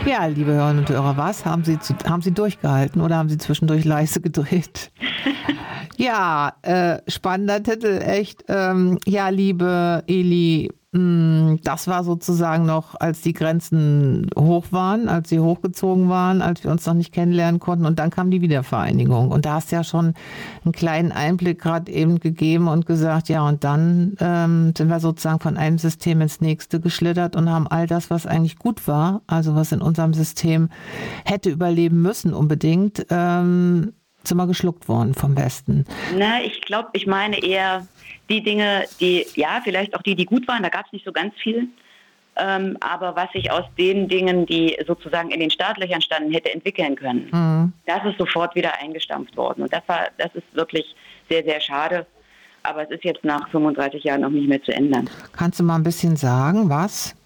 Ja, liebe Hörerinnen und Hörer, was? Haben Sie durchgehalten oder haben Sie zwischendurch leise gedreht? Ja, spannender Titel, echt. Ja, liebe Eli, das war sozusagen noch, als die Grenzen hoch waren, als sie hochgezogen waren, als wir uns noch nicht kennenlernen konnten. Und dann kam die Wiedervereinigung. Und da hast du ja schon einen kleinen Einblick gerade eben gegeben und gesagt, ja, und dann sind wir sozusagen von einem System ins nächste geschlittert und haben all das, was eigentlich gut war, also was in unserem System hätte überleben müssen unbedingt, sind wir geschluckt worden vom Westen. Na, ich meine eher die Dinge, die, ja, vielleicht auch die gut waren, da gab es nicht so ganz viel, aber was sich aus den Dingen, die sozusagen in den Startlöchern standen, hätte entwickeln können, das ist sofort wieder eingestampft worden. Und das ist wirklich sehr, sehr schade, aber es ist jetzt nach 35 Jahren auch nicht mehr zu ändern. Kannst du mal ein bisschen sagen, was?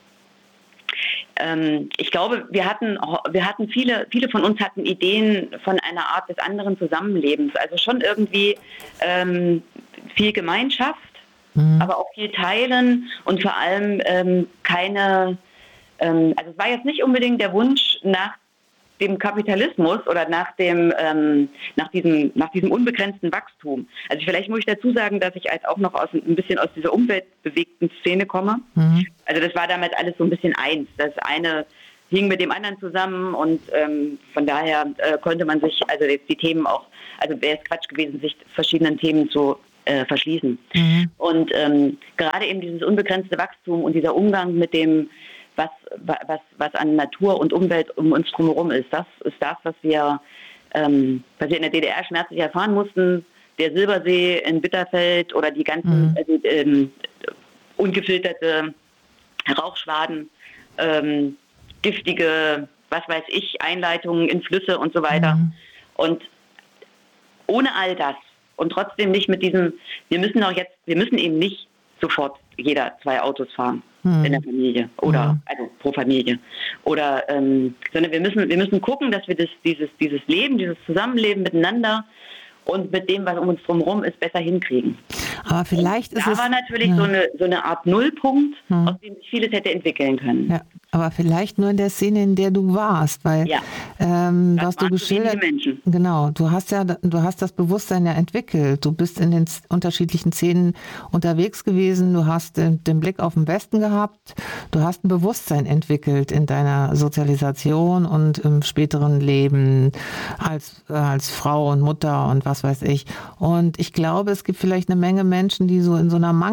Ich glaube, wir hatten viele von uns hatten Ideen von einer Art des anderen Zusammenlebens. Also schon irgendwie viel Gemeinschaft, aber auch viel Teilen und vor allem also es war jetzt nicht unbedingt der Wunsch nach dem Kapitalismus oder nach diesem unbegrenzten Wachstum. Also vielleicht muss ich dazu sagen, dass ich auch noch ein bisschen aus dieser umweltbewegten Szene komme. Also das war damals alles so ein bisschen eins. Das eine hing mit dem anderen zusammen und von daher konnte man sich, also jetzt die Themen auch, also wäre es Quatsch gewesen, sich verschiedenen Themen zu verschließen. Und gerade eben dieses unbegrenzte Wachstum und dieser Umgang mit dem, was an Natur und Umwelt um uns drumherum ist. Das ist das, was wir in der DDR schmerzlich erfahren mussten. Der Silbersee in Bitterfeld oder die ganzen ungefilterte Rauchschwaden, giftige, was weiß ich, Einleitungen in Flüsse und so weiter. Und ohne all das und trotzdem nicht mit diesem, wir müssen eben nicht sofort jeder 2 Autos fahren in der Familie oder also pro Familie oder sondern wir müssen gucken, dass wir dieses Leben, dieses Zusammenleben miteinander und mit dem, was um uns drumherum ist, besser hinkriegen. Aber vielleicht ist es... Da war natürlich so eine Art Nullpunkt, aus dem sich vieles hätte entwickeln können. Ja, aber vielleicht nur in der Szene, in der du warst, weil was du geschildert, genau, du hast das Bewusstsein ja entwickelt. Du bist in den unterschiedlichen Szenen unterwegs gewesen. Du hast den Blick auf den Westen gehabt. Du hast ein Bewusstsein entwickelt in deiner Sozialisation und im späteren Leben als Frau und Mutter und was weiß ich. Und ich glaube, es gibt vielleicht eine Menge Menschen, die so in so einer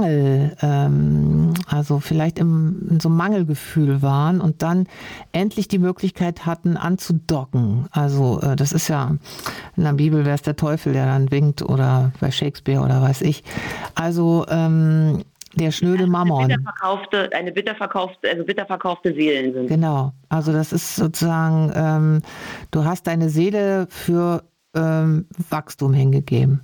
also vielleicht in so einem Mangelgefühl waren und dann endlich die Möglichkeit hatten, anzudocken. Also das ist ja, in der Bibel wäre es der Teufel, der dann winkt oder bei Shakespeare oder weiß ich. Also der schnöde Mammon. Bitter verkaufte Seelen sind. Genau, also das ist sozusagen, du hast deine Seele für Wachstum hingegeben.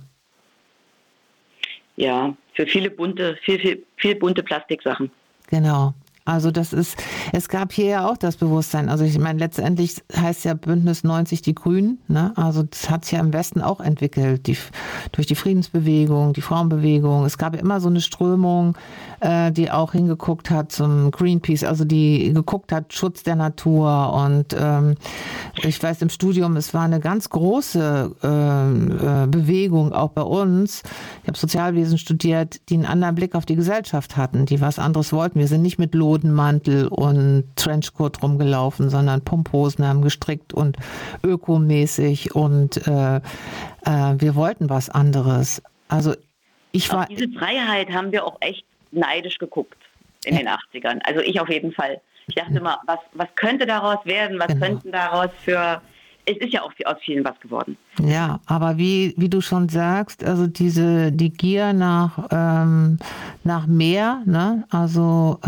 Ja, für viel bunte Plastiksachen. Genau. Also es gab hier ja auch das Bewusstsein. Also ich meine, letztendlich heißt ja Bündnis 90 die Grünen, ne? Also das hat sich ja im Westen auch entwickelt, durch die Friedensbewegung, die Frauenbewegung. Es gab ja immer so eine Strömung, die auch hingeguckt hat zum Greenpeace, also die geguckt hat, Schutz der Natur. Und ich weiß, im Studium, es war eine ganz große Bewegung, auch bei uns. Ich habe Sozialwesen studiert, die einen anderen Blick auf die Gesellschaft hatten, die was anderes wollten. Wir sind nicht mit Lodenmantel und Trenchcoat rumgelaufen, sondern Pumphosen haben gestrickt und ökomäßig und wir wollten was anderes. Also auf diese Freiheit haben wir auch echt neidisch geguckt in den 80ern. Also ich auf jeden Fall. Ich dachte immer, was könnte daraus werden? Was könnten daraus es ist ja auch aus vielen was geworden. Ja, aber wie du schon sagst, also die Gier nach mehr, ne? Also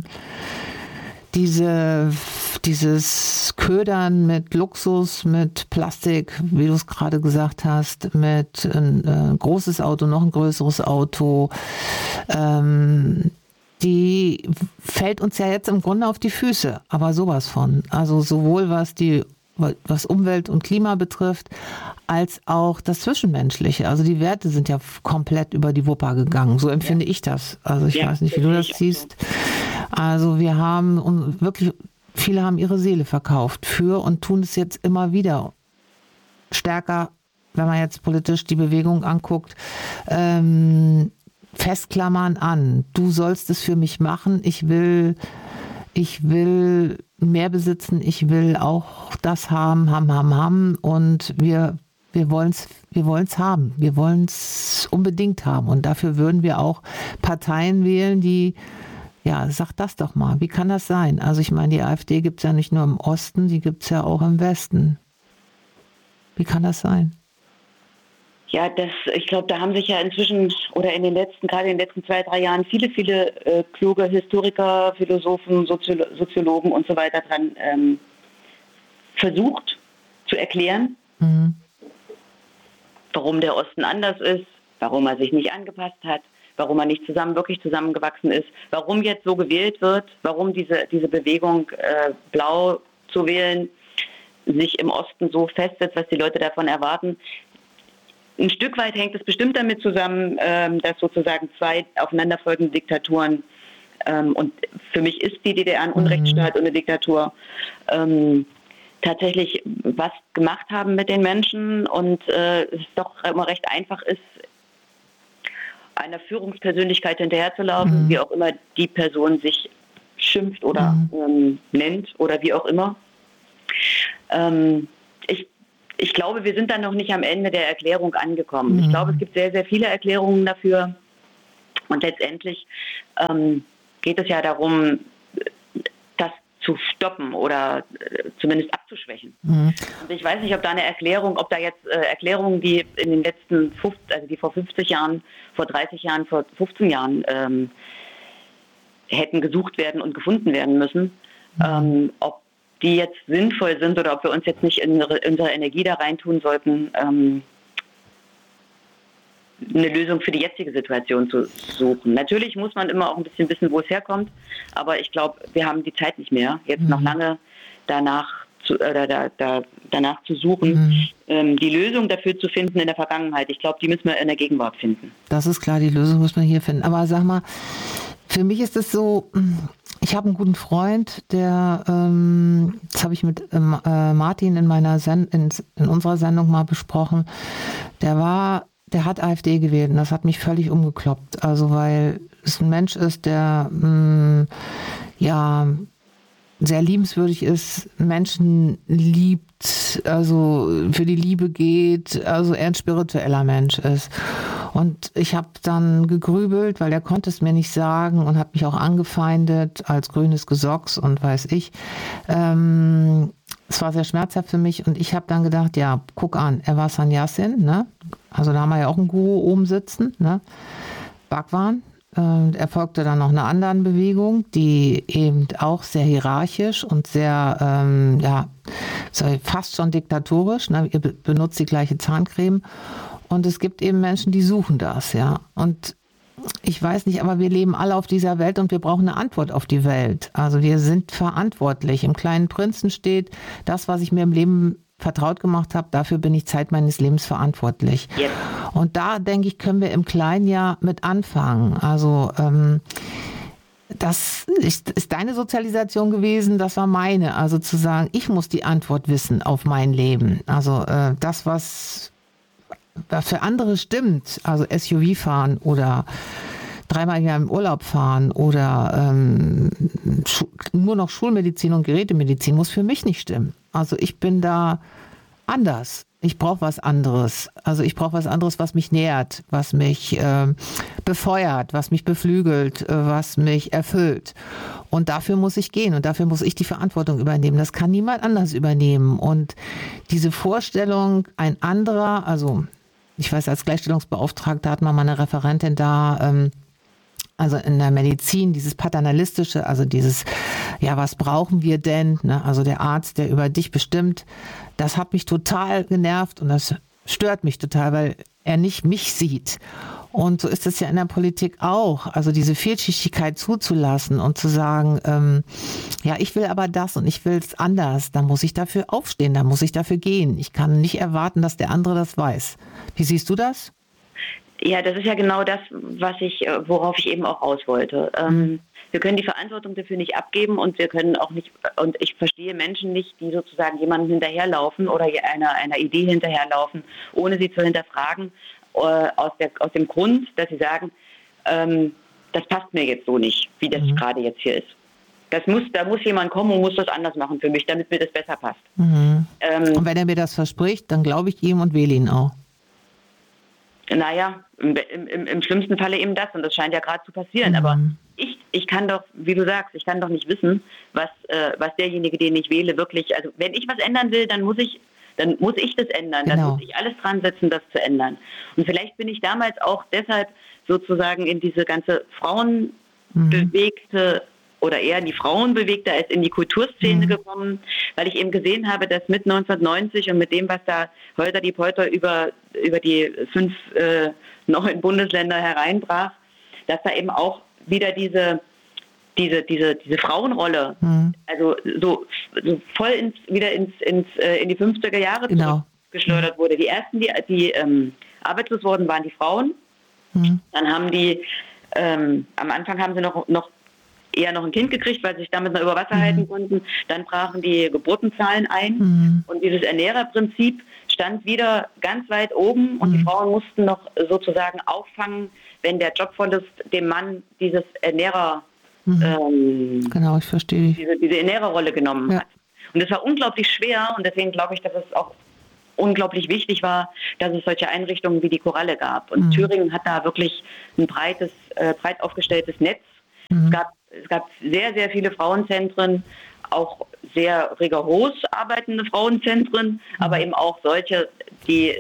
dieses Ködern mit Luxus, mit Plastik, wie du es gerade gesagt hast, mit ein großes Auto, noch ein größeres Auto, die fällt uns ja jetzt im Grunde auf die Füße, aber sowas von. Also sowohl was Umwelt und Klima betrifft, als auch das Zwischenmenschliche. Also die Werte sind ja komplett über die Wupper gegangen. So empfinde ich das. Also ich weiß nicht, wie du das siehst. Also wir haben wirklich viele haben ihre Seele verkauft für und tun es jetzt immer wieder stärker, wenn man jetzt politisch die Bewegung anguckt, festklammern an. Du sollst es für mich machen. Ich will mehr besitzen. Ich will auch das haben. Und wir wollen es haben. Wir wollen es unbedingt haben. Und dafür würden wir auch Parteien wählen, die, ja, sag das doch mal. Wie kann das sein? Also ich meine, die AfD gibt es ja nicht nur im Osten, die gibt es ja auch im Westen. Wie kann das sein? Ja, ich glaube, da haben sich ja inzwischen oder gerade in den letzten 2-3 Jahren viele kluge Historiker, Philosophen, Soziologen und so weiter dran versucht zu erklären, warum der Osten anders ist, warum er sich nicht angepasst hat, warum er nicht wirklich zusammengewachsen ist, warum jetzt so gewählt wird, warum diese Bewegung blau zu wählen sich im Osten so festsetzt, was die Leute davon erwarten. Ein Stück weit hängt es bestimmt damit zusammen, dass sozusagen 2 aufeinanderfolgende Diktaturen, und für mich ist die DDR ein Unrechtsstaat und eine Diktatur, tatsächlich was gemacht haben mit den Menschen und es doch immer recht einfach ist, einer Führungspersönlichkeit hinterherzulaufen, wie auch immer die Person sich schimpft oder nennt oder wie auch immer. Ich glaube, wir sind dann noch nicht am Ende der Erklärung angekommen. Ich glaube, es gibt sehr, sehr viele Erklärungen dafür. Und letztendlich geht es ja darum, das zu stoppen oder zumindest abzuschwächen. Und ich weiß nicht, ob da jetzt Erklärungen, die in den letzten, die vor 50 Jahren, vor 30 Jahren, vor 15 Jahren hätten gesucht werden und gefunden werden müssen, ob die jetzt sinnvoll sind oder ob wir uns jetzt nicht unsere Energie da reintun sollten, eine Lösung für die jetzige Situation zu suchen. Natürlich muss man immer auch ein bisschen wissen, wo es herkommt, aber ich glaube, wir haben die Zeit nicht mehr, jetzt noch lange danach zu suchen, die Lösung dafür zu finden in der Vergangenheit. Ich glaube, die müssen wir in der Gegenwart finden. Das ist klar, die Lösung muss man hier finden. Aber sag mal, für mich ist es so, ich habe einen guten Freund, das habe ich mit Martin in unserer Sendung mal besprochen, der hat AfD gewählt und das hat mich völlig umgekloppt. Also weil es ein Mensch ist, der sehr liebenswürdig ist, Menschen liebt, also für die Liebe geht, also er ein spiritueller Mensch ist. Und ich habe dann gegrübelt, weil er konnte es mir nicht sagen und hat mich auch angefeindet als grünes Gesocks und weiß ich. Es war sehr schmerzhaft für mich und ich habe dann gedacht, ja, guck an, er war Sannyasin, ne? Also da haben wir ja auch einen Guru oben sitzen, ne? Bhagwan. Er folgte dann noch einer anderen Bewegung, die eben auch sehr hierarchisch und sehr, fast schon diktatorisch, ne? Ihr benutzt die gleiche Zahncreme. Und es gibt eben Menschen, die suchen das, ja. Und ich weiß nicht, aber wir leben alle auf dieser Welt und wir brauchen eine Antwort auf die Welt. Also wir sind verantwortlich. Im Kleinen Prinzen steht, das, was ich mir im Leben vertraut gemacht habe, dafür bin ich Zeit meines Lebens verantwortlich. Yep. Und da, denke ich, können wir im Kleinen ja mit anfangen. Also das ist deine Sozialisation gewesen, das war meine. Also zu sagen, ich muss die Antwort wissen auf mein Leben. Also das, was für andere stimmt, also SUV fahren oder 3-mal im Jahr im Urlaub fahren oder nur noch Schulmedizin und Gerätemedizin, muss für mich nicht stimmen. Also ich bin da anders. Ich brauche was anderes. Also ich brauche was anderes, was mich nährt, was mich befeuert, was mich beflügelt, was mich erfüllt. Und dafür muss ich gehen und dafür muss ich die Verantwortung übernehmen. Das kann niemand anders übernehmen. Und diese Vorstellung, ein anderer, also ich weiß, als Gleichstellungsbeauftragter hat man mal eine Referentin da, also in der Medizin, dieses Paternalistische, also dieses, ja, was brauchen wir denn? Ne? Also der Arzt, der über dich bestimmt, das hat mich total genervt und das stört mich total, weil er nicht mich sieht. Und so ist es ja in der Politik auch, also diese Vielschichtigkeit zuzulassen und zu sagen, ja, ich will aber das und ich will es anders, dann muss ich dafür aufstehen, dann muss ich dafür gehen. Ich kann nicht erwarten, dass der andere das weiß. Wie siehst du das? Ja, das ist ja genau das, worauf ich eben auch raus wollte. Wir können die Verantwortung dafür nicht abgeben und wir können auch nicht, und ich verstehe Menschen nicht, die sozusagen jemandem hinterherlaufen oder einer Idee hinterherlaufen, ohne sie zu hinterfragen, aus dem Grund, dass sie sagen, das passt mir jetzt so nicht, wie das gerade jetzt hier ist. Da muss jemand kommen und muss das anders machen für mich, damit mir das besser passt. Und wenn er mir das verspricht, dann glaube ich ihm und wähle ihn auch. Naja, im schlimmsten Falle eben das, und das scheint ja gerade zu passieren. Aber ich kann doch, wie du sagst, ich kann doch nicht wissen, was derjenige, den ich wähle, wirklich, also wenn ich was ändern will, dann muss ich das ändern. Genau. Dann muss ich alles dran setzen, das zu ändern. Und vielleicht bin ich damals auch deshalb sozusagen in diese ganze frauenbewegte oder eher in die Frauenbewegte als in die Kulturszene gekommen, weil ich eben gesehen habe, dass mit 1990 und mit dem, was da Holter die Polter über die 5 neuen Bundesländer hereinbrach, dass da eben auch wieder diese Frauenrolle, also so voll wieder in die 50er Jahre zurückgeschleudert wurde. Die ersten, die arbeitslos wurden, waren die Frauen. Dann haben die, am Anfang haben sie noch eher noch ein Kind gekriegt, weil sie sich damit noch über Wasser halten konnten. Dann brachen die Geburtenzahlen ein und dieses Ernährerprinzip stand wieder ganz weit oben und die Frauen mussten noch sozusagen auffangen, wenn der Jobverlust dem Mann dieses Ernährer genau, ich verstehe. Diese Ernährerrolle genommen hat. Und das war unglaublich schwer und deswegen glaube ich, dass es auch unglaublich wichtig war, dass es solche Einrichtungen wie die Koralle gab. Und Thüringen hat da wirklich ein breit aufgestelltes Netz. Es gab sehr, sehr viele Frauenzentren, auch sehr rigoros arbeitende Frauenzentren, aber eben auch solche, die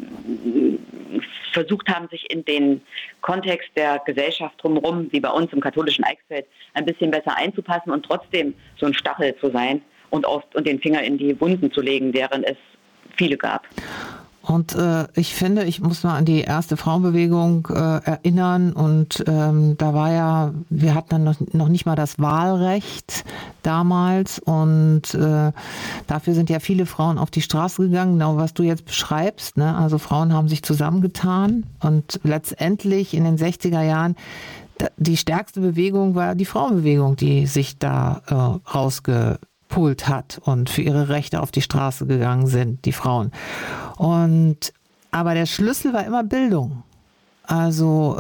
versucht haben, sich in den Kontext der Gesellschaft drumherum, wie bei uns im katholischen Eichsfeld, ein bisschen besser einzupassen und trotzdem so ein Stachel zu sein und den Finger in die Wunden zu legen, deren es viele gab. Und ich finde, ich muss mal an die erste Frauenbewegung erinnern und wir hatten dann noch nicht mal das Wahlrecht damals und dafür sind ja viele Frauen auf die Straße gegangen, genau was du jetzt beschreibst, ne? Also Frauen haben sich zusammengetan und letztendlich in den 60er Jahren die stärkste Bewegung war die Frauenbewegung, die sich da rausgepult hat und für ihre Rechte auf die Straße gegangen sind, die Frauen. Aber der Schlüssel war immer Bildung. Also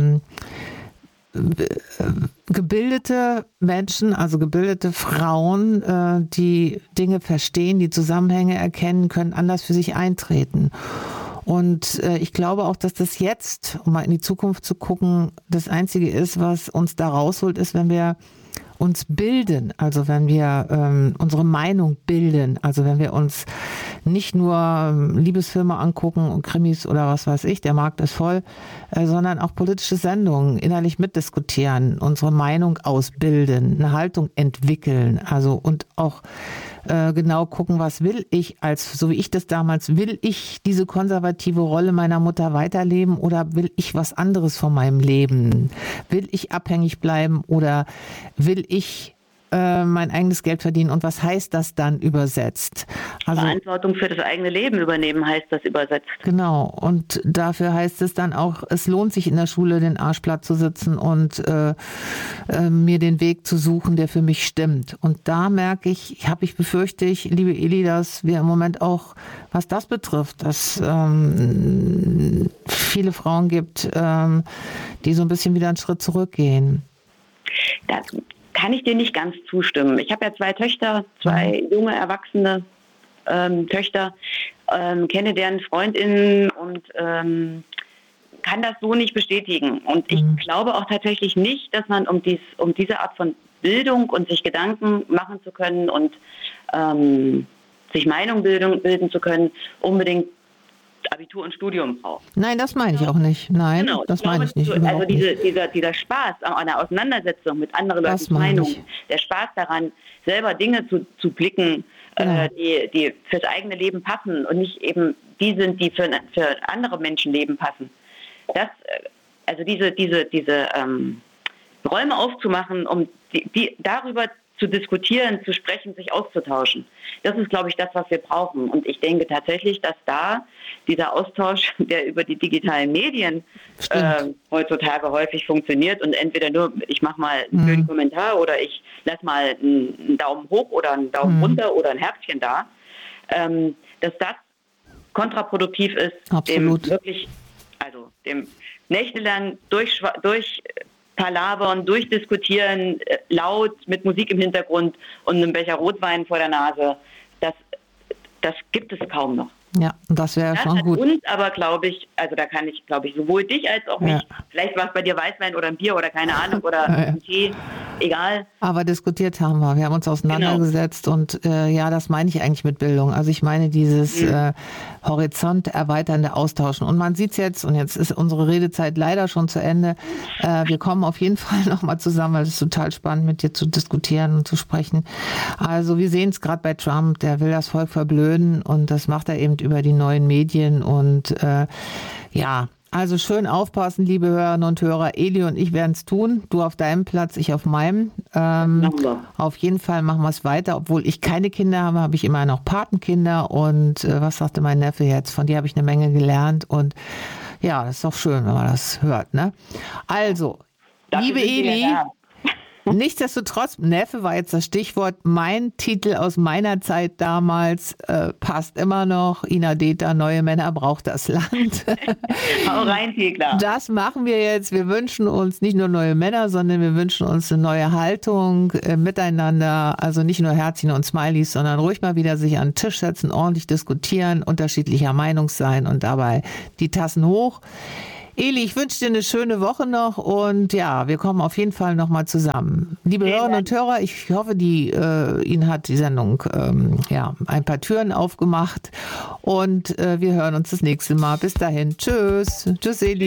gebildete Menschen, also gebildete Frauen, die Dinge verstehen, die Zusammenhänge erkennen, können anders für sich eintreten. Und ich glaube auch, dass das jetzt, um mal in die Zukunft zu gucken, das Einzige ist, was uns da rausholt, ist, wenn wir uns bilden, also wenn wir unsere Meinung bilden, also wenn wir uns nicht nur Liebesfilme angucken und Krimis oder was weiß ich, der Markt ist voll, sondern auch politische Sendungen innerlich mitdiskutieren, unsere Meinung ausbilden, eine Haltung entwickeln, also und auch genau gucken, was will ich so wie ich das damals, will ich diese konservative Rolle meiner Mutter weiterleben oder will ich was anderes von meinem Leben? Will ich abhängig bleiben oder will ich mein eigenes Geld verdienen und was heißt das dann übersetzt? Also, Verantwortung für das eigene Leben übernehmen heißt das übersetzt. Genau, und dafür heißt es dann auch, es lohnt sich in der Schule den Arsch platt zu sitzen und mir den Weg zu suchen, der für mich stimmt. Und da merke ich, befürchte ich, liebe Eli, dass wir im Moment auch, was das betrifft, dass viele Frauen gibt, die so ein bisschen wieder einen Schritt zurückgehen. Das kann ich dir nicht ganz zustimmen. Ich habe ja 2 Töchter, 2 junge, erwachsene Töchter, kenne deren FreundInnen und kann das so nicht bestätigen. Und ich glaube auch tatsächlich nicht, dass man um diese Art von Bildung und sich Gedanken machen zu können und sich Meinung bilden zu können, unbedingt Abitur und Studium braucht. Nein, das meine ich auch nicht. Nein, genau, das meine ich nicht. Also dieser Spaß an einer Auseinandersetzung mit anderen Leuten Meinungen, der Spaß daran, selber Dinge zu blicken, die fürs eigene Leben passen und nicht eben die sind, die für andere Menschenleben passen. Also diese Räume aufzumachen, um die darüber zu diskutieren, zu sprechen, sich auszutauschen. Das ist, glaube ich, das, was wir brauchen. Und ich denke tatsächlich, dass da dieser Austausch, der über die digitalen Medien heutzutage häufig funktioniert und entweder nur, ich mache mal einen schönen Kommentar oder ich lasse mal einen Daumen hoch oder einen Daumen runter oder ein Herzchen da, dass das kontraproduktiv ist, Absolut. dem wirklich, also dem nächtelang durchpalavern, durchdiskutieren, laut mit Musik im Hintergrund und einem Becher Rotwein vor der Nase, das gibt es kaum noch. Ja, das wäre schon gut. Und aber glaube ich, also da kann ich, glaube ich, sowohl dich als auch mich, vielleicht war es bei dir Weißwein oder ein Bier oder keine Ahnung oder ein Tee, egal. Aber diskutiert haben wir. Wir haben uns auseinandergesetzt und das meine ich eigentlich mit Bildung. Also ich meine dieses Horizont erweiternde Austauschen. Und man sieht es jetzt, und jetzt ist unsere Redezeit leider schon zu Ende. Wir kommen auf jeden Fall nochmal zusammen, weil es ist total spannend, mit dir zu diskutieren und zu sprechen. Also wir sehen es gerade bei Trump, der will das Volk verblöden und das macht er eben über die neuen Medien und also schön aufpassen, liebe Hörerinnen und Hörer. Eli und ich werden es tun. Du auf deinem Platz, ich auf meinem. Auf jeden Fall machen wir es weiter. Obwohl ich keine Kinder habe, habe ich immer noch Patenkinder. Und was sagte mein Neffe jetzt? Von dir habe ich eine Menge gelernt. Und ja, das ist doch schön, wenn man das hört, ne? Also, liebe Eli, nichtsdestotrotz, Neffe war jetzt das Stichwort, mein Titel aus meiner Zeit damals passt immer noch. Ina Deta, Neue Männer braucht das Land. Hau rein, Thekla. Das machen wir jetzt. Wir wünschen uns nicht nur neue Männer, sondern wir wünschen uns eine neue Haltung miteinander. Also nicht nur Herzchen und Smileys, sondern ruhig mal wieder sich an den Tisch setzen, ordentlich diskutieren, unterschiedlicher Meinung sein und dabei die Tassen hoch. Eli, ich wünsche dir eine schöne Woche noch und ja, wir kommen auf jeden Fall nochmal zusammen. Liebe Hörerinnen und Hörer, ich hoffe, Ihnen hat die Sendung ein paar Türen aufgemacht und wir hören uns das nächste Mal. Bis dahin. Tschüss. Tschüss, Eli.